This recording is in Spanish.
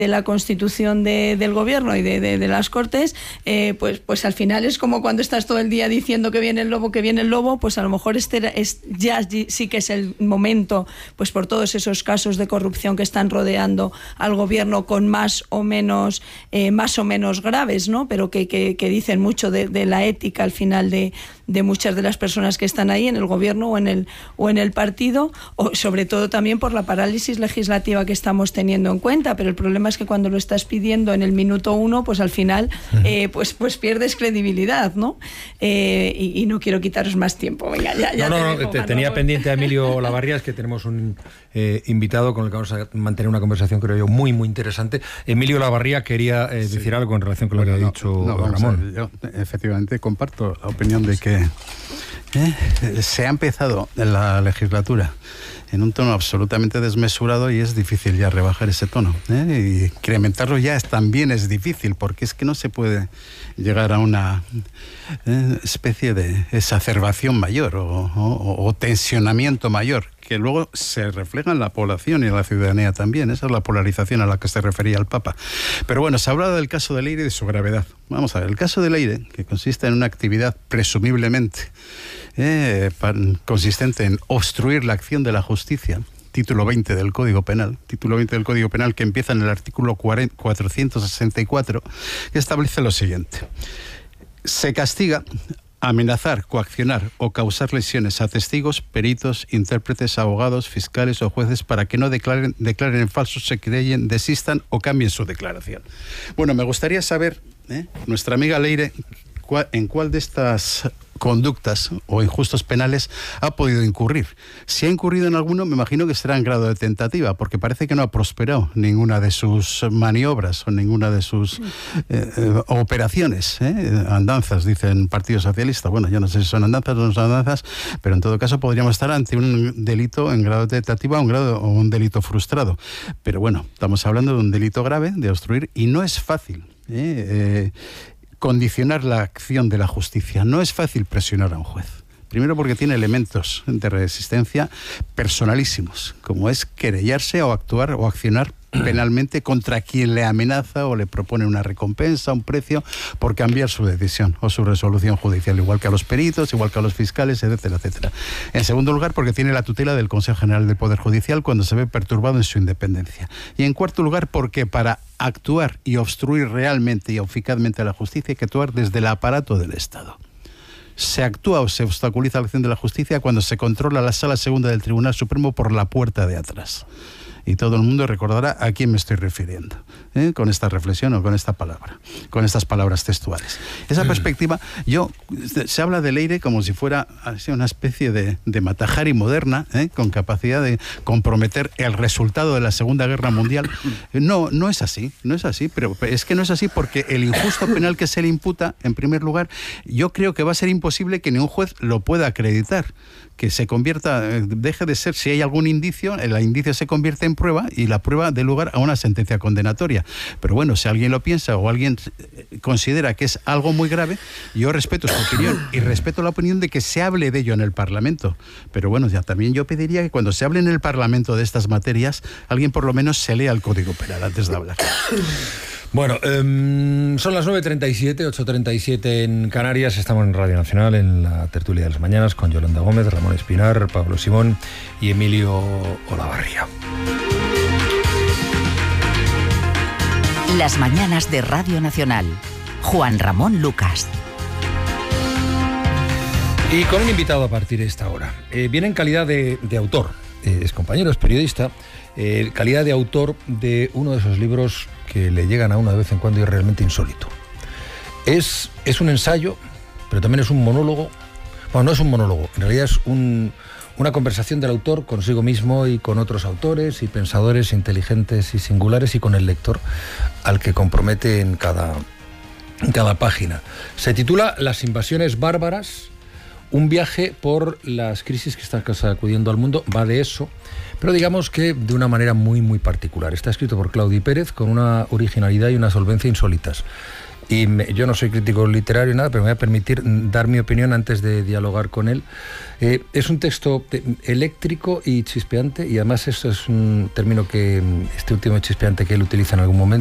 la Constitución del Gobierno y de las Cortes, pues al final es como cuando estás todo el día diciendo que viene el lobo, pues a lo mejor ya sí que es el momento, pues por todos esos casos de corrupción que están rodeando al Gobierno con más o menos graves, ¿no? Pero que dicen mucho de la ética al final de muchas de las personas que están ahí en el Gobierno o en el partido, o sobre todo también por la parálisis legislativa que estamos teniendo en cuenta. Pero el problema es que cuando lo estás pidiendo en el minuto 1, pues al final pues pierdes credibilidad, ¿no? Y no quiero quitaros más tiempo. Venga, ya tenía pendiente a Emilio Olavarría, que tenemos un invitado con el que vamos a mantener una conversación, creo yo, muy, muy interesante. Emilio Olavarría quería decir algo en relación con lo que ha dicho Ramón. Yo efectivamente comparto la opinión de que se ha empezado la legislatura en un tono absolutamente desmesurado y es difícil ya rebajar ese tono, y incrementarlo ya también es difícil, porque es que no se puede llegar a una especie de exacerbación mayor o tensionamiento mayor, que luego se refleja en la población y en la ciudadanía también. Esa es la polarización a la que se refería el Papa. Pero bueno, se ha hablado del caso de Leire y de su gravedad. Vamos a ver, el caso de Leire, que consiste en una actividad presumiblemente consistente en obstruir la acción de la justicia, título 20 del Código Penal, que empieza en el artículo 464, que establece lo siguiente: se castiga amenazar, coaccionar o causar lesiones a testigos, peritos, intérpretes, abogados, fiscales o jueces para que no declaren en falso, se querellen, desistan o cambien su declaración. Bueno, me gustaría saber, nuestra amiga Leire, en cuál de estas conductas o injustos penales ha podido incurrir. Si ha incurrido en alguno, me imagino que será en grado de tentativa, porque parece que no ha prosperado ninguna de sus maniobras o ninguna de sus operaciones, andanzas, dice el Partido Socialista. Bueno, yo no sé si son andanzas o no son andanzas, pero en todo caso podríamos estar ante un delito en grado de tentativa o un delito frustrado. Pero bueno, estamos hablando de un delito grave, de obstruir, y no es fácil condicionar la acción de la justicia. No es fácil presionar a un juez. Primero porque tiene elementos de resistencia personalísimos, como es querellarse o actuar o accionar penalmente contra quien le amenaza o le propone una recompensa, un precio, por cambiar su decisión o su resolución judicial, igual que a los peritos, igual que a los fiscales, etcétera, etcétera. En segundo lugar, porque tiene la tutela del Consejo General del Poder Judicial cuando se ve perturbado en su independencia. Y en cuarto lugar, porque para actuar y obstruir realmente y eficazmente a la justicia hay que actuar desde el aparato del Estado. Se actúa o se obstaculiza la acción de la justicia cuando se controla la Sala Segunda del Tribunal Supremo por la puerta de atrás. Y todo el mundo recordará a quién me estoy refiriendo, con esta reflexión o con esta palabra, con estas palabras textuales. Esa perspectiva, se habla de Leire como si fuera una especie de Matajari moderna, con capacidad de comprometer el resultado de la Segunda Guerra Mundial. No es así, pero es que no es así porque el injusto penal que se le imputa, en primer lugar, yo creo que va a ser imposible que ningún juez lo pueda acreditar, que se convierta, deje de ser, si hay algún indicio, el indicio se convierte en prueba y la prueba dé lugar a una sentencia condenatoria. Pero bueno, si alguien lo piensa o alguien considera que es algo muy grave, yo respeto su opinión y respeto la opinión de que se hable de ello en el Parlamento. Pero bueno, ya también yo pediría que cuando se hable en el Parlamento de estas materias, alguien por lo menos se lea el Código Penal antes de hablar. Bueno, son las 9:37, 8:37 en Canarias. Estamos en Radio Nacional, en la tertulia de las mañanas, con Yolanda Gómez, Ramón Espinar, Pablo Simón y Emilio Olavarría. Las mañanas de Radio Nacional. Juan Ramón Lucas. Y con un invitado a partir de esta hora. Viene en calidad de autor, es compañero, es periodista, calidad de autor de uno de esos libros que le llegan a uno de vez en cuando y es realmente insólito. Es un ensayo, pero también es un monólogo. Bueno, no es un monólogo, en realidad es una conversación del autor consigo mismo y con otros autores y pensadores inteligentes y singulares y con el lector, al que compromete en cada página. Se titula Las invasiones bárbaras, un viaje por las crisis que están sacudiendo al mundo. Va de eso, pero digamos que de una manera muy, muy particular. Está escrito por Claudi Pérez con una originalidad y una solvencia insólitas. Y yo no soy crítico literario ni nada, pero me voy a permitir dar mi opinión antes de dialogar con él. Es un texto eléctrico y chispeante, y además eso es un término que este último chispeante que él utiliza en algún momento.